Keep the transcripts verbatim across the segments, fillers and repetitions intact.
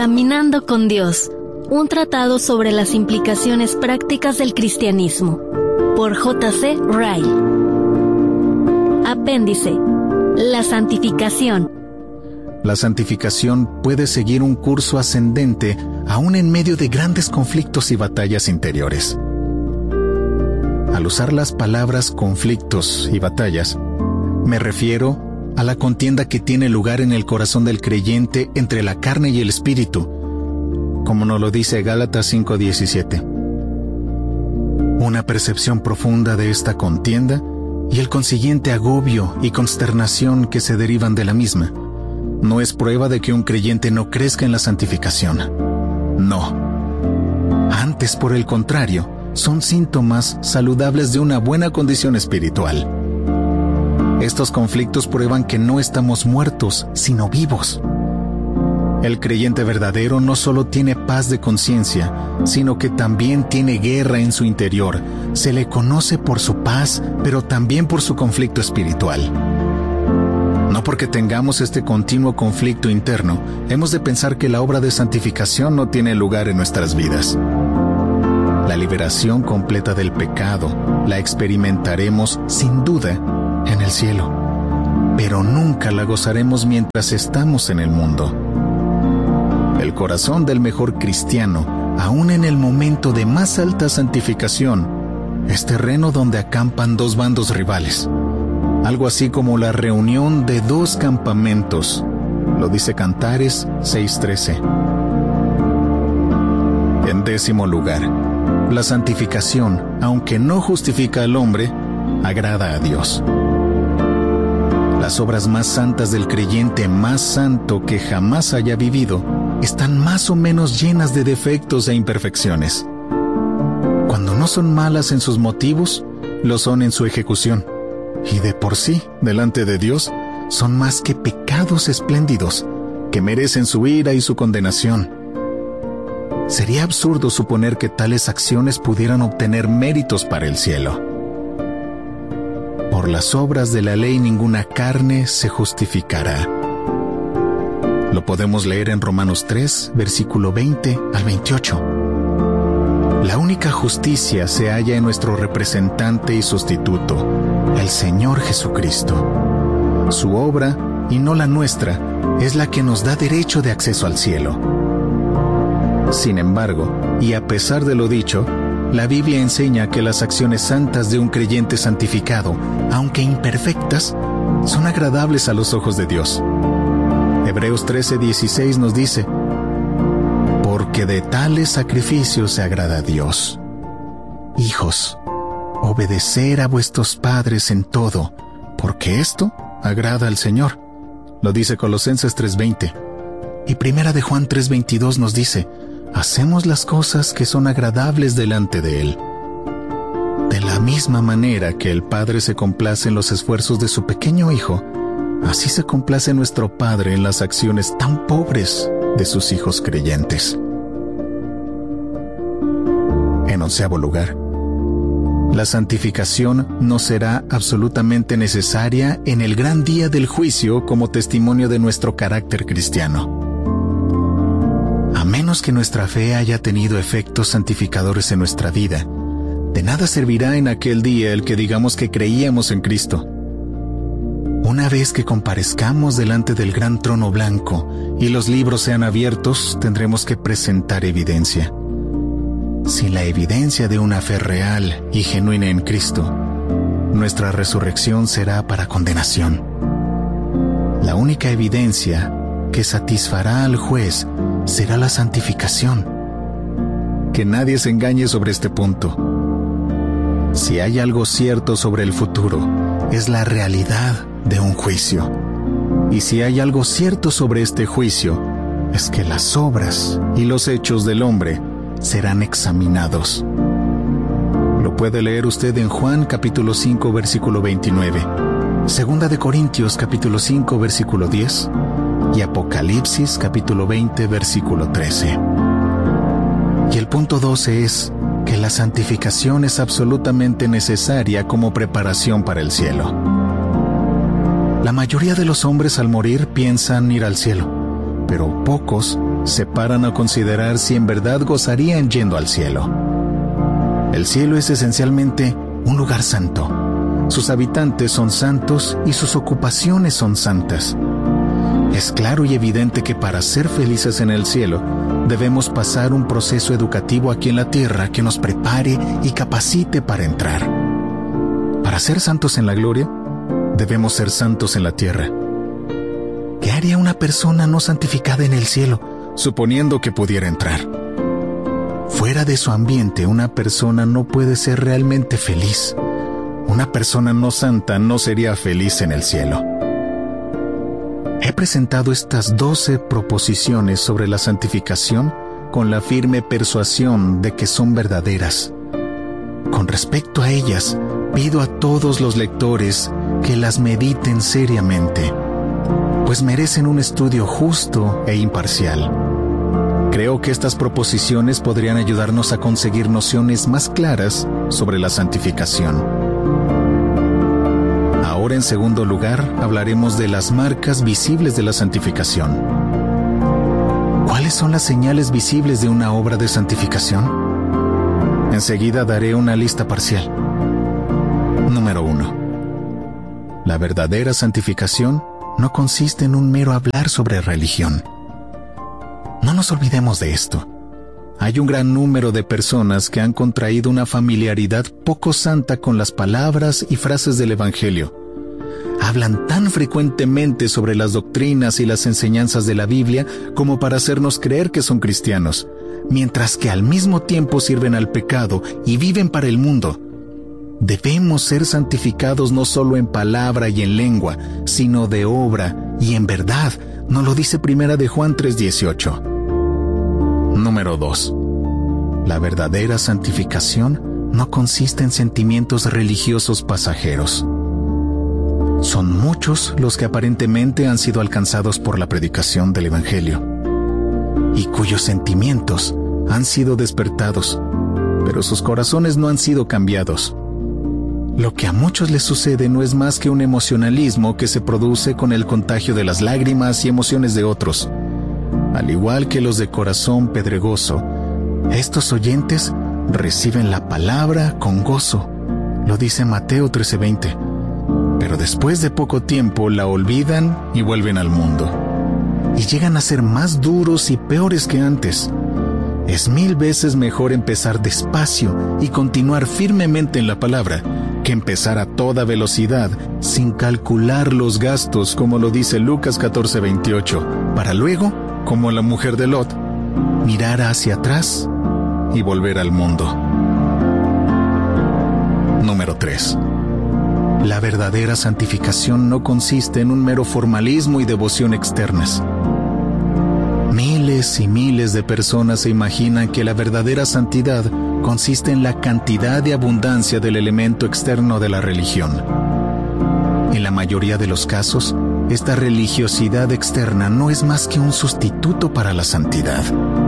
Caminando con Dios, un tratado sobre las implicaciones prácticas del cristianismo, por J C Ryle. Apéndice: la santificación. La santificación puede seguir un curso ascendente aún en medio de grandes conflictos y batallas interiores. Al usar las palabras conflictos y batallas, me refiero a la contienda que tiene lugar en el corazón del creyente entre la carne y el espíritu, como nos lo dice Gálatas cinco diecisiete. Una percepción profunda de esta contienda y el consiguiente agobio y consternación que se derivan de la misma no es prueba de que un creyente no crezca en la santificación. No. Antes, por el contrario, son síntomas saludables de una buena condición espiritual. Estos conflictos prueban que no estamos muertos, sino vivos. El creyente verdadero no solo tiene paz de conciencia, sino que también tiene guerra en su interior. Se le conoce por su paz, pero también por su conflicto espiritual. No porque tengamos este continuo conflicto interno, hemos de pensar que la obra de santificación no tiene lugar en nuestras vidas. La liberación completa del pecado la experimentaremos, sin duda, en el cielo, pero nunca la gozaremos mientras estamos en el mundo. El corazón del mejor cristiano, aún en el momento de más alta santificación, es terreno donde acampan dos bandos rivales, algo así como la reunión de dos campamentos, lo dice Cantares seis trece. En décimo lugar, la santificación, aunque no justifica al hombre, agrada a Dios. Las obras más santas del creyente más santo que jamás haya vivido están más o menos llenas de defectos e imperfecciones. Cuando no son malas en sus motivos, lo son en su ejecución. Y de por sí, delante de Dios, son más que pecados espléndidos, que merecen su ira y su condenación. Sería absurdo suponer que tales acciones pudieran obtener méritos para el cielo. Por las obras de la ley ninguna carne se justificará. Lo podemos leer en Romanos tres, versículo veinte al veintiocho. La única justicia se halla en nuestro representante y sustituto, el Señor Jesucristo. Su obra, y no la nuestra, es la que nos da derecho de acceso al cielo. Sin embargo, y a pesar de lo dicho, la Biblia enseña que las acciones santas de un creyente santificado, aunque imperfectas, son agradables a los ojos de Dios. Hebreos trece dieciséis nos dice: porque de tales sacrificios se agrada a Dios. Hijos, obedecer a vuestros padres en todo, porque esto agrada al Señor. Lo dice Colosenses tres veinte. Y Primera de Juan tres veintidós nos dice: hacemos las cosas que son agradables delante de Él. De la misma manera que el Padre se complace en los esfuerzos de su pequeño Hijo, así se complace nuestro Padre en las acciones tan pobres de sus hijos creyentes. En onceavo lugar, la santificación no será absolutamente necesaria en el gran día del juicio como testimonio de nuestro carácter cristiano. A menos que nuestra fe haya tenido efectos santificadores en nuestra vida, de nada servirá en aquel día el que digamos que creíamos en Cristo. Una vez que comparezcamos delante del gran trono blanco y los libros sean abiertos, tendremos que presentar evidencia. Sin la evidencia de una fe real y genuina en Cristo, nuestra resurrección será para condenación. La única evidencia que satisfará al juez será la santificación. Que nadie se engañe sobre este punto. Si hay algo cierto sobre el futuro, es la realidad de un juicio. Y si hay algo cierto sobre este juicio, es que las obras y los hechos del hombre serán examinados. Lo puede leer usted en Juan capítulo cinco versículo veintinueve, Segunda de Corintios capítulo cinco versículo diez y Apocalipsis capítulo veinte versículo trece. Y el punto doce es que la santificación es absolutamente necesaria como preparación para el cielo. La mayoría de los hombres al morir piensan ir al cielo, pero pocos se paran a considerar si en verdad gozarían yendo al cielo. El cielo es esencialmente un lugar santo. Sus habitantes son santos y sus ocupaciones son santas. Es claro y evidente que para ser felices en el cielo, debemos pasar un proceso educativo aquí en la tierra que nos prepare y capacite para entrar. Para ser santos en la gloria, debemos ser santos en la tierra. ¿Qué haría una persona no santificada en el cielo, suponiendo que pudiera entrar? Fuera de su ambiente, una persona no puede ser realmente feliz. Una persona no santa no sería feliz en el cielo. He presentado estas doce proposiciones sobre la santificación con la firme persuasión de que son verdaderas. Con respecto a ellas, pido a todos los lectores que las mediten seriamente, pues merecen un estudio justo e imparcial. Creo que estas proposiciones podrían ayudarnos a conseguir nociones más claras sobre la santificación. Ahora, en segundo lugar, hablaremos de las marcas visibles de la santificación. ¿Cuáles son las señales visibles de una obra de santificación? Enseguida daré una lista parcial. Número uno. La verdadera santificación no consiste en un mero hablar sobre religión. No nos olvidemos de esto. Hay un gran número de personas que han contraído una familiaridad poco santa con las palabras y frases del Evangelio. Hablan tan frecuentemente sobre las doctrinas y las enseñanzas de la Biblia como para hacernos creer que son cristianos, mientras que al mismo tiempo sirven al pecado y viven para el mundo. Debemos ser santificados no solo en palabra y en lengua, sino de obra y en verdad, nos lo dice Primera de Juan tres dieciocho. Número dos. La verdadera santificación no consiste en sentimientos religiosos pasajeros. Son muchos los que aparentemente han sido alcanzados por la predicación del Evangelio y cuyos sentimientos han sido despertados, pero sus corazones no han sido cambiados. Lo que a muchos les sucede no es más que un emocionalismo que se produce con el contagio de las lágrimas y emociones de otros. Al igual que los de corazón pedregoso, estos oyentes reciben la palabra con gozo, lo dice Mateo trece veinte, pero después de poco tiempo la olvidan y vuelven al mundo, y llegan a ser más duros y peores que antes. Es mil veces mejor empezar despacio y continuar firmemente en la palabra que empezar a toda velocidad sin calcular los gastos, como lo dice Lucas catorce veintiocho, para luego, como la mujer de Lot, mirar hacia atrás y volver al mundo. Número tres. La verdadera santificación no consiste en un mero formalismo y devoción externas. Miles y miles de personas se imaginan que la verdadera santidad consiste en la cantidad y abundancia del elemento externo de la religión. En la mayoría de los casos, esta religiosidad externa no es más que un sustituto para la santidad.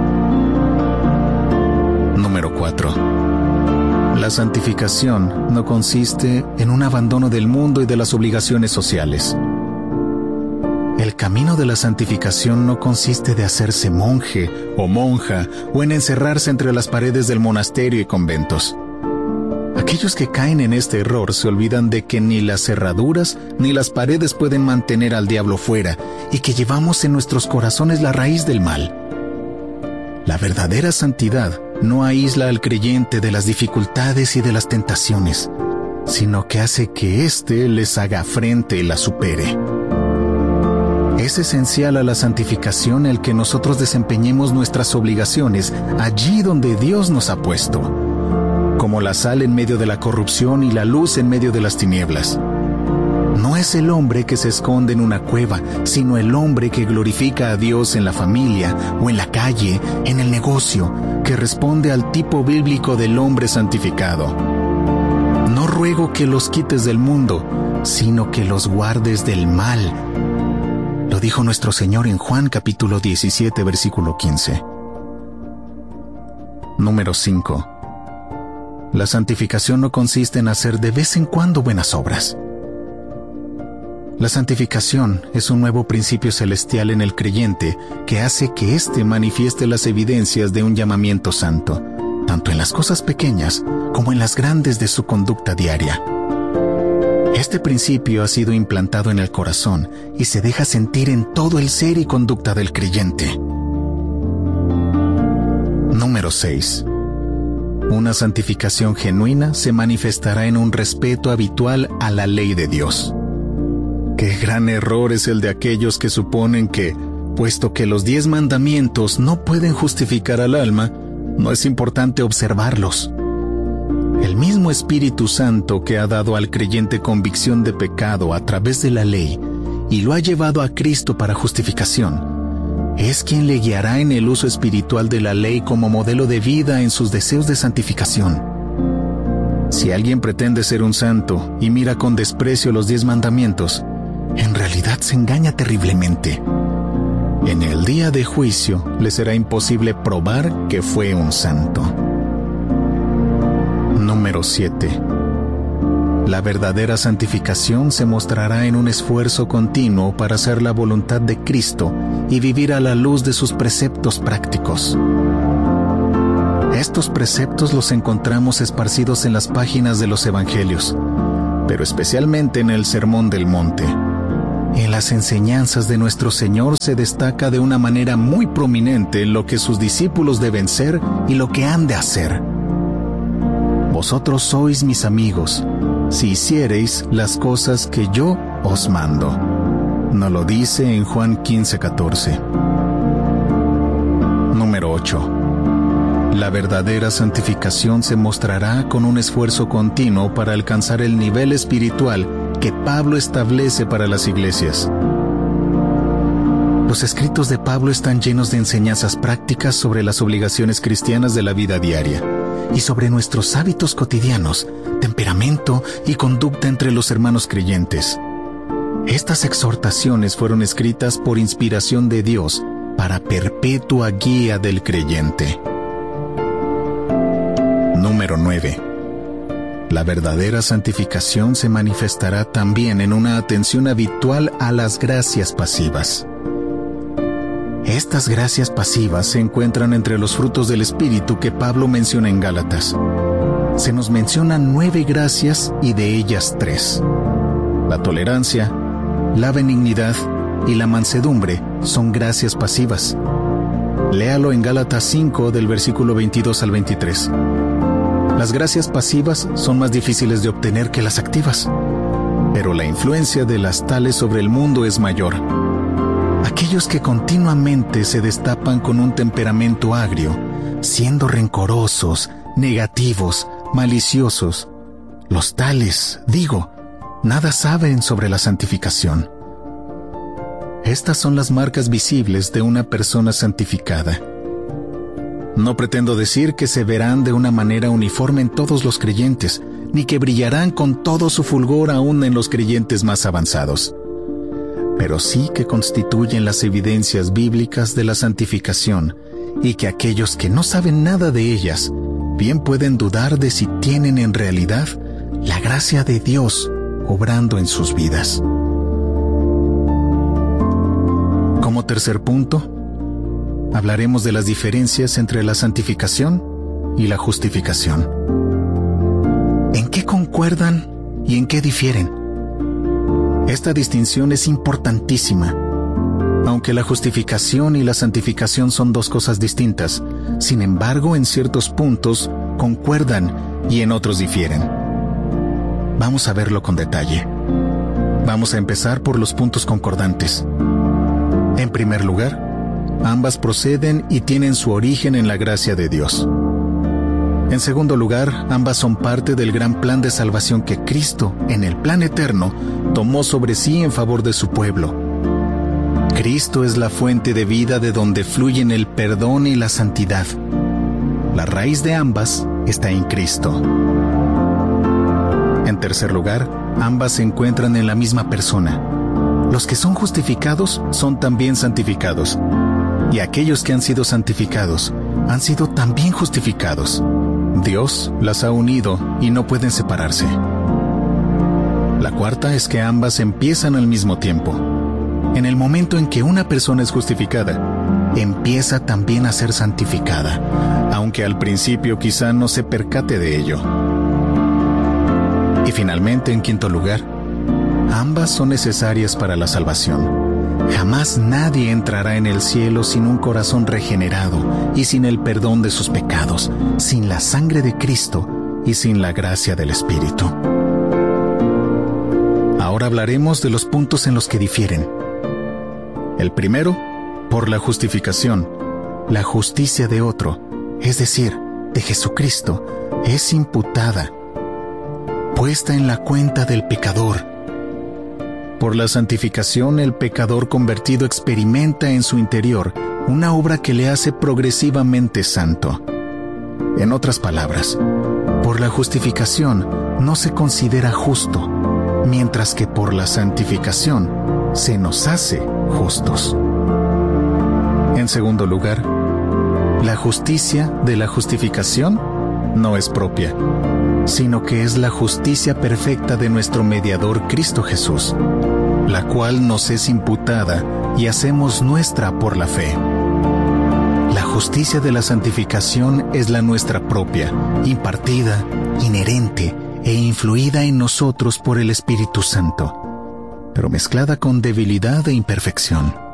Número cuatro. La santificación no consiste en un abandono del mundo y de las obligaciones sociales. El camino de la santificación no consiste de hacerse monje o monja o en encerrarse entre las paredes del monasterio y conventos. Aquellos que caen en este error se olvidan de que ni las cerraduras ni las paredes pueden mantener al diablo fuera y que llevamos en nuestros corazones la raíz del mal. La verdadera santidad no aísla al creyente de las dificultades y de las tentaciones, sino que hace que éste les haga frente y la supere. Es esencial a la santificación el que nosotros desempeñemos nuestras obligaciones allí donde Dios nos ha puesto, como la sal en medio de la corrupción y la luz en medio de las tinieblas. No es el hombre que se esconde en una cueva, sino el hombre que glorifica a Dios en la familia o en la calle, en el negocio, que responde al tipo bíblico del hombre santificado. No ruego que los quites del mundo, sino que los guardes del mal. Lo dijo nuestro Señor en Juan capítulo diecisiete, versículo quince. Número cinco. La santificación no consiste en hacer de vez en cuando buenas obras. La santificación es un nuevo principio celestial en el creyente que hace que éste manifieste las evidencias de un llamamiento santo, tanto en las cosas pequeñas como en las grandes de su conducta diaria. Este principio ha sido implantado en el corazón y se deja sentir en todo el ser y conducta del creyente. Número seis. Una santificación genuina se manifestará en un respeto habitual a la ley de Dios. Qué gran error es el de aquellos que suponen que, puesto que los diez mandamientos no pueden justificar al alma, no es importante observarlos. El mismo Espíritu Santo que ha dado al creyente convicción de pecado a través de la ley y lo ha llevado a Cristo para justificación, es quien le guiará en el uso espiritual de la ley como modelo de vida en sus deseos de santificación. Si alguien pretende ser un santo y mira con desprecio los diez mandamientos, en realidad se engaña terriblemente. En el día de juicio le será imposible probar que fue un santo. Número siete. La verdadera santificación se mostrará en un esfuerzo continuo para hacer la voluntad de Cristo y vivir a la luz de sus preceptos prácticos. Estos preceptos los encontramos esparcidos en las páginas de los Evangelios, pero especialmente en el Sermón del Monte. En las enseñanzas de nuestro Señor se destaca de una manera muy prominente lo que sus discípulos deben ser y lo que han de hacer. Vosotros sois mis amigos, si hiciereis las cosas que yo os mando. Nos lo dice en Juan quince catorce. Número ocho. La verdadera santificación se mostrará con un esfuerzo continuo para alcanzar el nivel espiritual que Pablo establece para las iglesias. Los escritos de Pablo están llenos de enseñanzas prácticas sobre las obligaciones cristianas de la vida diaria y sobre nuestros hábitos cotidianos, temperamento y conducta entre los hermanos creyentes. Estas exhortaciones fueron escritas por inspiración de Dios para perpetua guía del creyente. Número nueve. La verdadera santificación se manifestará también en una atención habitual a las gracias pasivas. Estas gracias pasivas se encuentran entre los frutos del Espíritu que Pablo menciona en Gálatas. Se nos mencionan nueve gracias y de ellas tres. La tolerancia, la benignidad y la mansedumbre son gracias pasivas. Léalo en Gálatas cinco del versículo veintidós al veintitrés. Las gracias pasivas son más difíciles de obtener que las activas, pero la influencia de las tales sobre el mundo es mayor. Aquellos que continuamente se destapan con un temperamento agrio, siendo rencorosos, negativos, maliciosos, los tales, digo, nada saben sobre la santificación. Estas son las marcas visibles de una persona santificada. No pretendo decir que se verán de una manera uniforme en todos los creyentes, ni que brillarán con todo su fulgor aún en los creyentes más avanzados. Pero sí que constituyen las evidencias bíblicas de la santificación, y que aquellos que no saben nada de ellas, bien pueden dudar de si tienen en realidad la gracia de Dios obrando en sus vidas. Como tercer punto, hablaremos de las diferencias entre la santificación y la justificación. ¿En qué concuerdan y en qué difieren? Esta distinción es importantísima. Aunque la justificación y la santificación son dos cosas distintas, sin embargo, en ciertos puntos concuerdan y en otros difieren. Vamos a verlo con detalle. Vamos a empezar por los puntos concordantes. En primer lugar, ambas proceden y tienen su origen en la gracia de Dios. En segundo lugar, ambas son parte del gran plan de salvación que Cristo, en el plan eterno, tomó sobre sí en favor de su pueblo. Cristo es la fuente de vida de donde fluyen el perdón y la santidad. La raíz de ambas está en Cristo. En tercer lugar, ambas se encuentran en la misma persona. Los que son justificados son también santificados, y aquellos que han sido santificados han sido también justificados. Dios las ha unido y no pueden separarse. La cuarta es que ambas empiezan al mismo tiempo. En el momento en que una persona es justificada, empieza también a ser santificada, aunque al principio quizá no se percate de ello. Y finalmente, en quinto lugar, ambas son necesarias para la salvación. Jamás nadie entrará en el cielo sin un corazón regenerado y sin el perdón de sus pecados, sin la sangre de Cristo y sin la gracia del Espíritu. Ahora hablaremos de los puntos en los que difieren. El primero, por la justificación, la justicia de otro, es decir, de Jesucristo, es imputada, puesta en la cuenta del pecador. Por la santificación, el pecador convertido experimenta en su interior una obra que le hace progresivamente santo. En otras palabras, por la justificación no se considera justo, mientras que por la santificación se nos hace justos. En segundo lugar, la justicia de la justificación no es propia, sino que es la justicia perfecta de nuestro mediador Cristo Jesús, la cual nos es imputada y hacemos nuestra por la fe. La justicia de la santificación es la nuestra propia, impartida, inherente e influida en nosotros por el Espíritu Santo, pero mezclada con debilidad e imperfección.